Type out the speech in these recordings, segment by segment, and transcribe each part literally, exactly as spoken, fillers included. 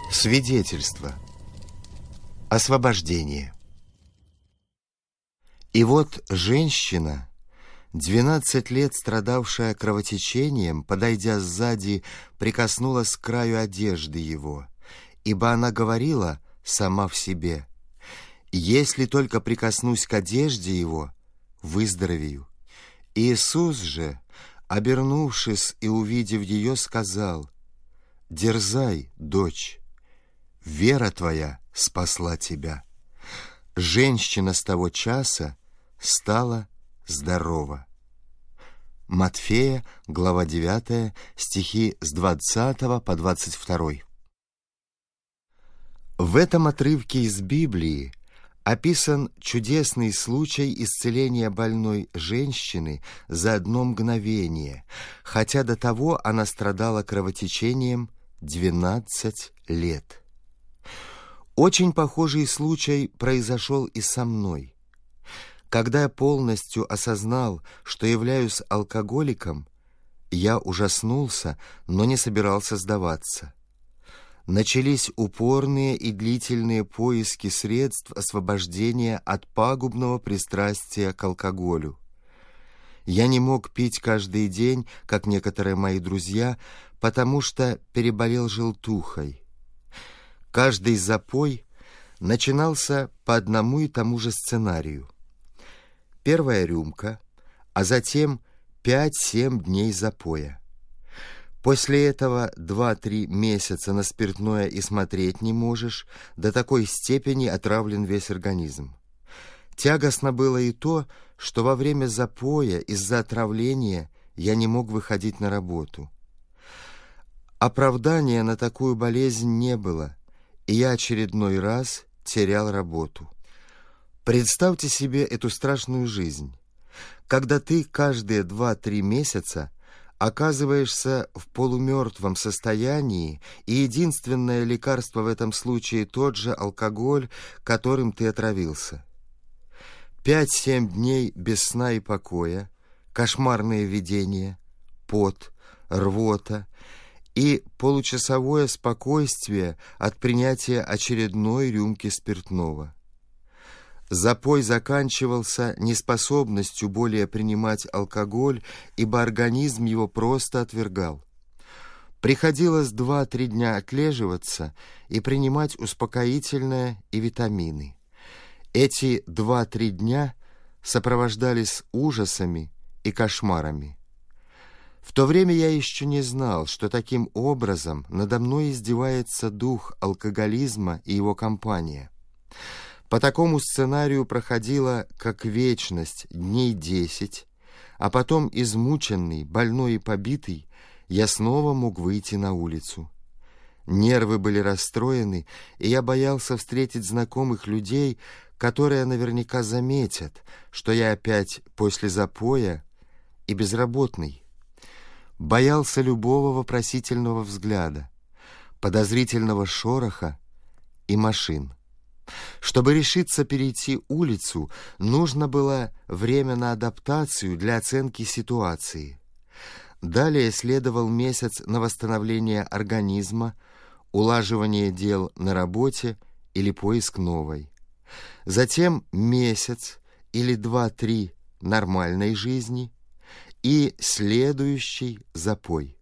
Свидетельство. Освобождение. И вот женщина, двенадцать лет страдавшая кровотечением, подойдя сзади, прикоснулась к краю одежды его, ибо она говорила сама в себе: «Если только прикоснусь к одежде его, выздоровею». Иисус же, обернувшись и увидев ее, сказал: «Дерзай, дочь, вера твоя спасла тебя». Женщина с того часа стала здорова. Матфея, глава девятая, стихи с двадцатого по двадцать второй. В этом отрывке из Библии описан чудесный случай исцеления больной женщины за одно мгновение, хотя до того она страдала кровотечением двенадцать лет. Очень похожий случай произошел и со мной. Когда я полностью осознал, что являюсь алкоголиком, я ужаснулся, но не собирался сдаваться. Начались упорные и длительные поиски средств освобождения от пагубного пристрастия к алкоголю. Я не мог пить каждый день, как некоторые мои друзья, потому что переболел желтухой. Каждый запой начинался по одному и тому же сценарию. Первая рюмка, а затем пять-семь дней запоя. После этого два-три месяца на спиртное и смотреть не можешь, до такой степени отравлен весь организм. Тягостно было и то, что во время запоя из-за отравления я не мог выходить на работу. Оправдания на такую болезнь не было, и я очередной раз терял работу. Представьте себе эту страшную жизнь, когда ты каждые два-три месяца оказываешься в полумертвом состоянии, и единственное лекарство в этом случае тот же алкоголь, которым ты отравился. Пять-семь дней без сна и покоя, кошмарные видения, пот, рвота и получасовое спокойствие от принятия очередной рюмки спиртного. Запой заканчивался неспособностью более принимать алкоголь, ибо организм его просто отвергал. Приходилось два-три дня отлеживаться и принимать успокоительное и витамины. Эти два-три дня сопровождались ужасами и кошмарами. В то время я еще не знал, что таким образом надо мной издевается дух алкоголизма и его компания. По такому сценарию проходило как вечность дней десять, а потом, измученный, больной и побитый, я снова мог выйти на улицу. Нервы были расстроены, и я боялся встретить знакомых людей, которые наверняка заметят, что я опять после запоя и безработный. Боялся любого вопросительного взгляда, подозрительного шороха и машин. Чтобы решиться перейти улицу, нужно было время на адаптацию для оценки ситуации. Далее следовал месяц на восстановление организма, улаживание дел на работе или поиск новой. Затем месяц или два-три нормальной жизни и следующий запой.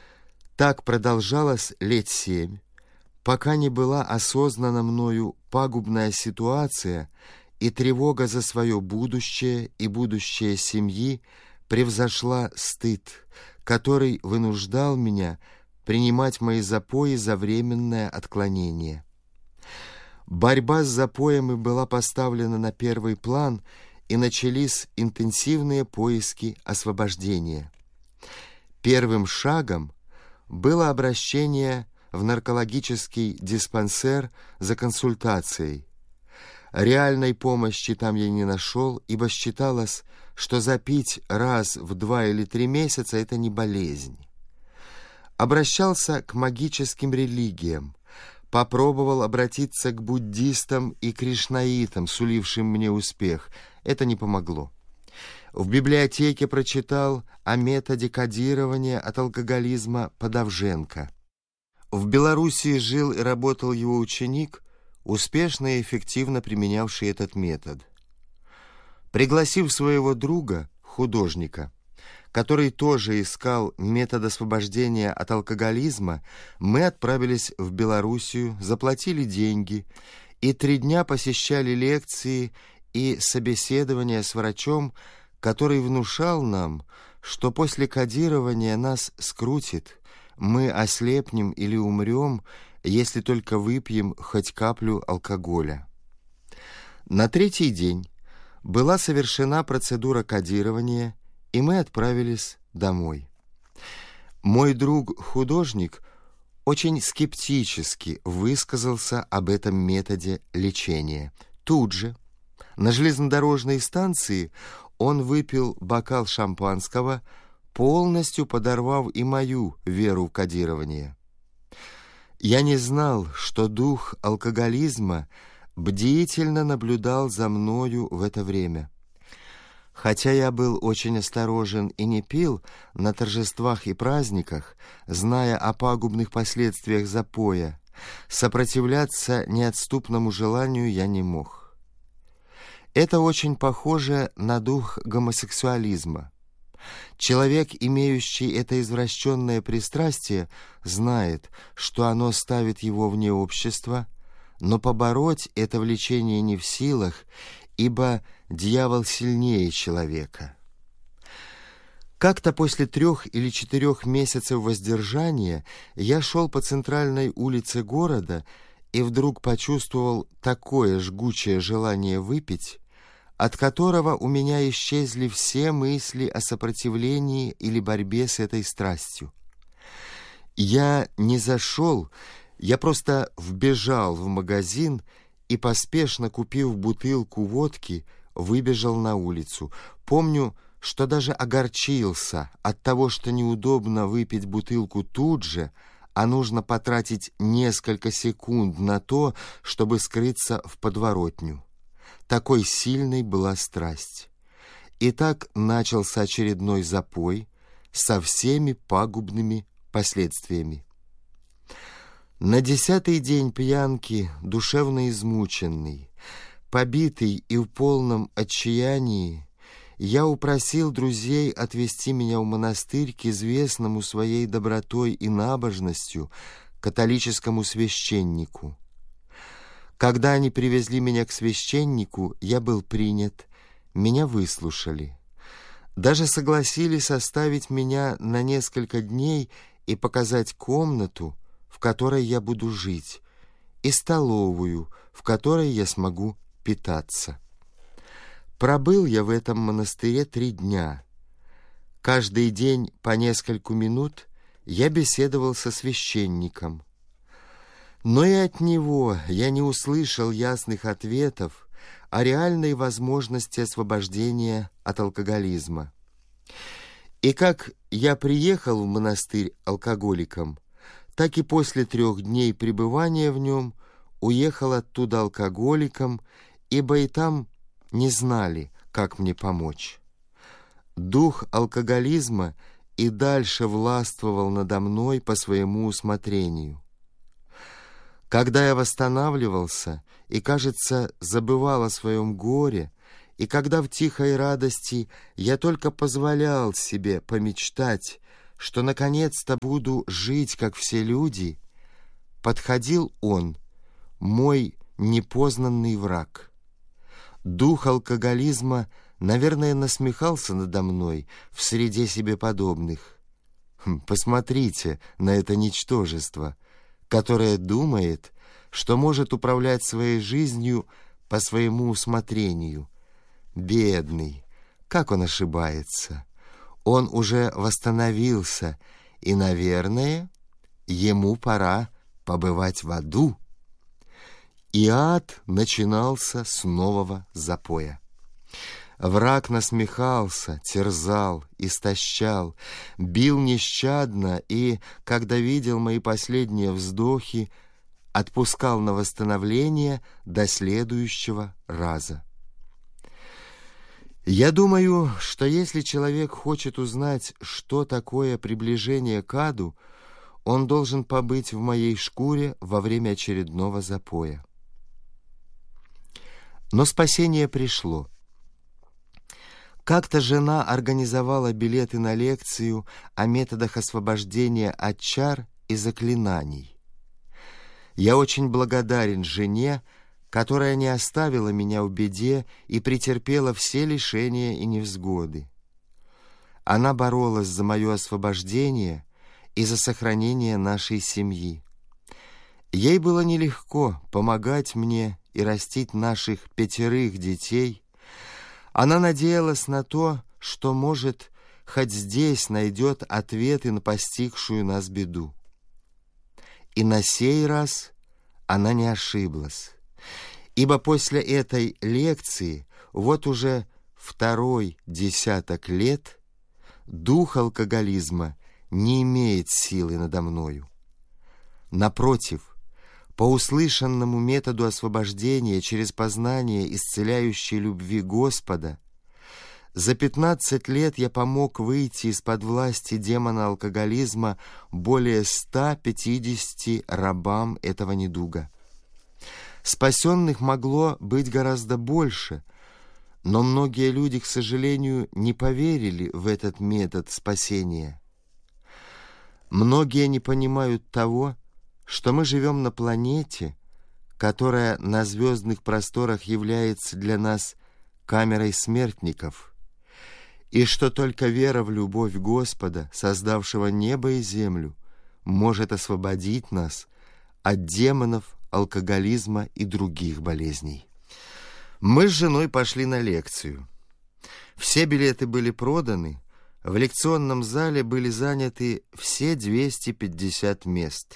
Так продолжалось лет семь, пока не была осознана мною пагубная ситуация, и тревога за свое будущее и будущее семьи превзошла стыд, который вынуждал меня принимать мои запои за временное отклонение. Борьба с запоями была поставлена на первый план, и начались интенсивные поиски освобождения. Первым шагом было обращение в наркологический диспансер за консультацией. Реальной помощи там я не нашел, ибо считалось, что запить раз в два или три месяца – это не болезнь. Обращался к магическим религиям, попробовал обратиться к буддистам и кришнаитам, сулившим мне успех. Это не помогло. В библиотеке прочитал о методе кодирования от алкоголизма Подовженко. В Белоруссии жил и работал его ученик, успешно и эффективно применявший этот метод. Пригласив своего друга, художника, который тоже искал метод освобождения от алкоголизма, мы отправились в Белоруссию, заплатили деньги и три дня посещали лекции и собеседования с врачом, который внушал нам, что после кодирования нас скрутит, мы ослепнем или умрем, если только выпьем хоть каплю алкоголя. На третий день была совершена процедура кодирования, и мы отправились домой. Мой друг-художник очень скептически высказался об этом методе лечения. Тут же, на железнодорожной станции, он выпил бокал шампанского, полностью подорвав и мою веру в кодирование. Я не знал, что дух алкоголизма бдительно наблюдал за мною в это время. Хотя я был очень осторожен и не пил на торжествах и праздниках, зная о пагубных последствиях запоя, сопротивляться неотступному желанию я не мог. Это очень похоже на дух гомосексуализма. Человек, имеющий это извращенное пристрастие, знает, что оно ставит его вне общества, но побороть это влечение не в силах, ибо дьявол сильнее человека. Как-то после трех или четырех месяцев воздержания я шел по центральной улице города и вдруг почувствовал такое жгучее желание выпить, от которого у меня исчезли все мысли о сопротивлении или борьбе с этой страстью. Я не зашел, я просто вбежал в магазин и, поспешно купив бутылку водки, выбежал на улицу. Помню, что даже огорчился от того, что неудобно выпить бутылку тут же, а нужно потратить несколько секунд на то, чтобы скрыться в подворотню. Такой сильной была страсть. И так начался очередной запой со всеми пагубными последствиями. На десятый день пьянки, душевно измученный, побитый и в полном отчаянии, я упросил друзей отвезти меня в монастырь к известному своей добротой и набожностью католическому священнику. Когда они привезли меня к священнику, я был принят, меня выслушали. Даже согласились оставить меня на несколько дней и показать комнату, в которой я буду жить, и столовую, в которой я смогу питаться. Пробыл я в этом монастыре три дня. Каждый день по нескольку минут я беседовал со священником. Но и от него я не услышал ясных ответов о реальной возможности освобождения от алкоголизма. И как я приехал в монастырь алкоголиком, так и после трех дней пребывания в нем уехал оттуда алкоголиком, ибо и там не знали, как мне помочь. Дух алкоголизма и дальше властвовал надо мной по своему усмотрению. Когда я восстанавливался и, кажется, забывал о своем горе, и когда в тихой радости я только позволял себе помечтать, что наконец-то буду жить, как все люди, подходил он, мой непознанный враг. Дух алкоголизма, наверное, насмехался надо мной в среде себе подобных. Посмотрите на это ничтожество, которое думает, что может управлять своей жизнью по своему усмотрению. Бедный, как он ошибается! Он уже восстановился, и, наверное, ему пора побывать в аду. И ад начинался с нового запоя. Враг насмехался, терзал, истощал, бил нещадно и, когда видел мои последние вздохи, отпускал на восстановление до следующего раза. Я думаю, что если человек хочет узнать, что такое приближение к аду, он должен побыть в моей шкуре во время очередного запоя. Но спасение пришло. Как-то жена организовала билеты на лекцию о методах освобождения от чар и заклинаний. Я очень благодарен жене, которая не оставила меня в беде и претерпела все лишения и невзгоды. Она боролась за мое освобождение и за сохранение нашей семьи. Ей было нелегко помогать мне и растить наших пятерых детей. Она надеялась на то, что, может, хоть здесь найдет ответы на постигшую нас беду. И на сей раз она не ошиблась, ибо после этой лекции вот уже второй десяток лет дух алкоголизма не имеет силы надо мною. Напротив, по услышанному методу освобождения через познание исцеляющей любви Господа, за пятнадцать лет я помог выйти из-под власти демона алкоголизма более ста пятидесяти рабам этого недуга. Спасенных могло быть гораздо больше, но многие люди, к сожалению, не поверили в этот метод спасения. Многие не понимают того, что мы живем на планете, которая на звездных просторах является для нас камерой смертников, и что только вера в любовь Господа, создавшего небо и землю, может освободить нас от демонов, алкоголизма и других болезней. Мы с женой пошли на лекцию. Все билеты были проданы, в лекционном зале были заняты все двести пятьдесят мест.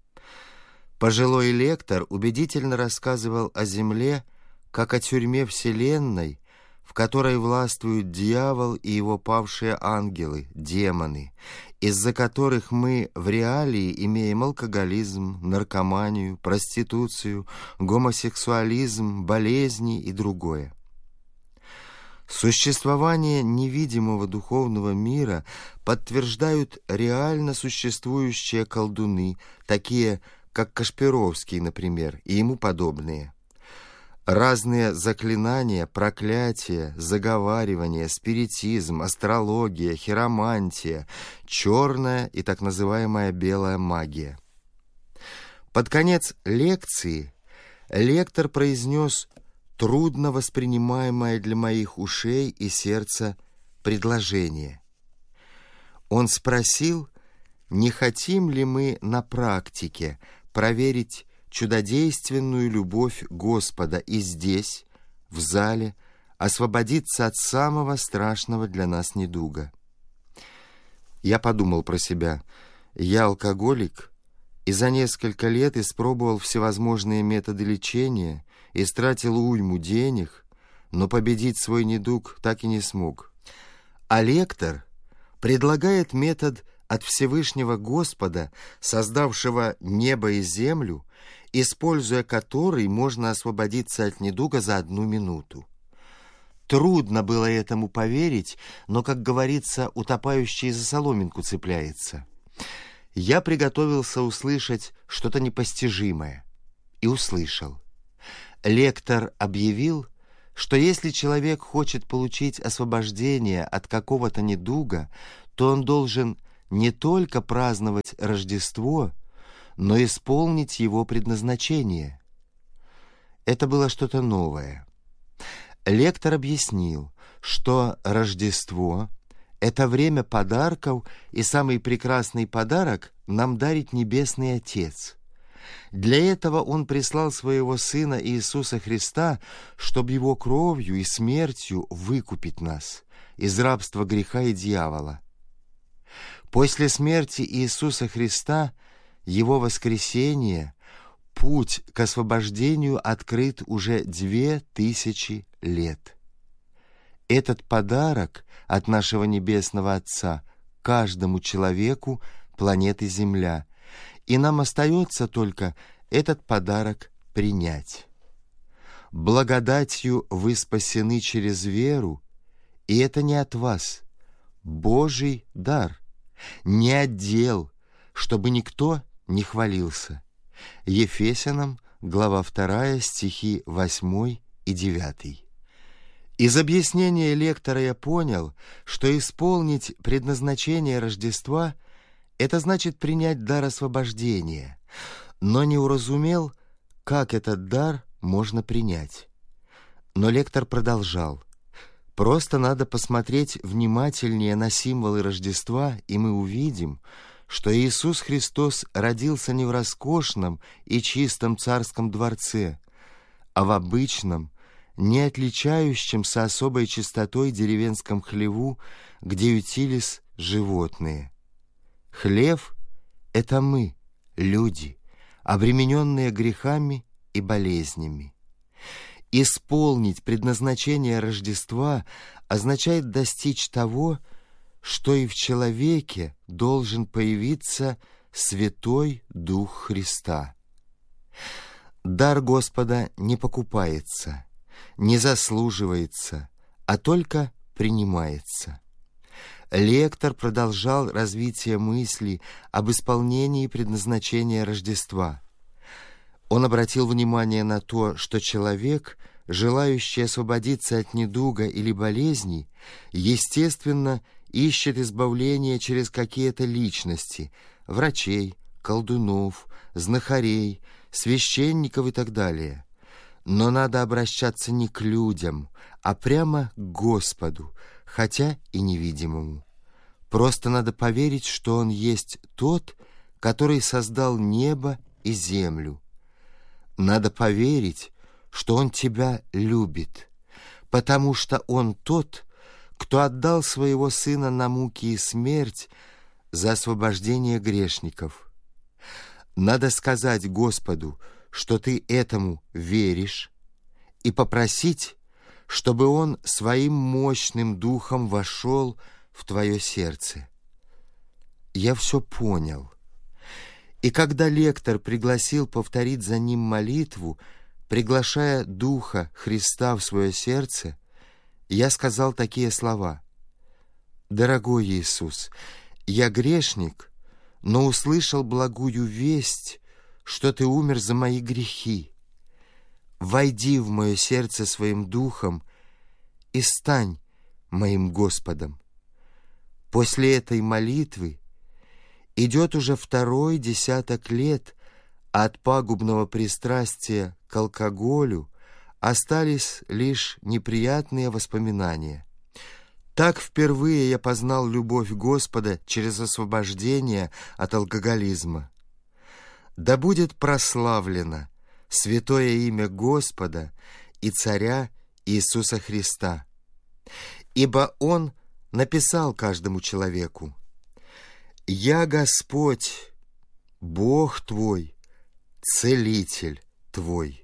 Пожилой лектор убедительно рассказывал о земле, как о тюрьме вселенной, в которой властвуют дьявол и его павшие ангелы, демоны, из-за которых мы в реалии имеем алкоголизм, наркоманию, проституцию, гомосексуализм, болезни и другое. Существование невидимого духовного мира подтверждают реально существующие колдуны, такие как Кашпировский, например, и ему подобные. Разные заклинания, проклятия, заговаривания, спиритизм, астрология, хиромантия, черная и так называемая белая магия. Под конец лекции лектор произнес трудно воспринимаемое для моих ушей и сердца предложение. Он спросил, не хотим ли мы на практике проверить чудодейственную любовь Господа и здесь, в зале, освободиться от самого страшного для нас недуга. Я подумал про себя. Я алкоголик, и за несколько лет испробовал всевозможные методы лечения, истратил уйму денег, но победить свой недуг так и не смог. А лектор предлагает метод от Всевышнего Господа, создавшего небо и землю, используя который можно освободиться от недуга за одну минуту. Трудно было этому поверить, но, как говорится, утопающий за соломинку цепляется. Я приготовился услышать что-то непостижимое. И услышал. Лектор объявил, что если человек хочет получить освобождение от какого-то недуга, то он должен не только праздновать Рождество, но исполнить его предназначение. Это было что-то новое. Лектор объяснил, что Рождество — это время подарков, и самый прекрасный подарок нам дарит Небесный Отец. Для этого Он прислал Своего Сына Иисуса Христа, чтобы Его кровью и смертью выкупить нас из рабства греха и дьявола. После смерти Иисуса Христа, Его воскресения, путь к освобождению открыт уже две тысячи лет. Этот подарок от нашего Небесного Отца каждому человеку планеты Земля, и нам остается только этот подарок принять. Благодатью вы спасены через веру, и это не от вас, Божий дар, не от дел, чтобы никто не хвалился. Ефесянам, глава вторая, стихи восьмой и девятый. Из объяснения лектора я понял, что исполнить предназначение Рождества — это значит принять дар освобождения, но не уразумел, как этот дар можно принять. Но лектор продолжал. Просто надо посмотреть внимательнее на символы Рождества, и мы увидим, что Иисус Христос родился не в роскошном и чистом царском дворце, а в обычном, не отличающемся особой чистотой деревенском хлеву, где ютились животные. Хлев — это мы, люди, обремененные грехами и болезнями. Исполнить предназначение Рождества означает достичь того, что и в человеке должен появиться Святой Дух Христа. Дар Господа не покупается, не заслуживается, а только принимается. Лектор продолжал развитие мысли об исполнении предназначения Рождества. Он обратил внимание на то, что человек, желающий освободиться от недуга или болезни, естественно, ищет избавления через какие-то личности – врачей, колдунов, знахарей, священников и так далее. Но надо обращаться не к людям, а прямо к Господу, хотя и невидимому. Просто надо поверить, что Он есть тот, который создал небо и землю. Надо поверить, что Он тебя любит, потому что Он тот, кто отдал своего Сына на муки и смерть за освобождение грешников. Надо сказать Господу, что ты этому веришь, и попросить, чтобы Он своим мощным духом вошел в твое сердце. Я все понял. И когда лектор пригласил повторить за ним молитву, приглашая Духа Христа в свое сердце, я сказал такие слова: «Дорогой Иисус, я грешник, но услышал благую весть, что Ты умер за мои грехи. Войди в мое сердце своим Духом и стань моим Господом». После этой молитвы идет уже второй десяток лет, а от пагубного пристрастия к алкоголю остались лишь неприятные воспоминания. Так впервые я познал любовь Господа через освобождение от алкоголизма. Да будет прославлено святое имя Господа и Царя Иисуса Христа, ибо Он написал каждому человеку: «Я Господь, Бог твой, Целитель твой».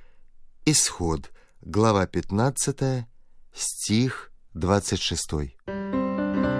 Исход, глава пятнадцатая, стих двадцать шестой.